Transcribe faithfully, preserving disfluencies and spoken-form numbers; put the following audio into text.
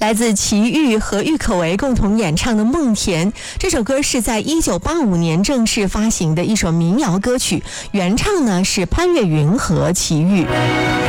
来自齐豫和郁可唯共同演唱的《梦田》，这首歌是在一九八五年正式发行的一首民谣歌曲，原唱呢是潘越云和齐豫。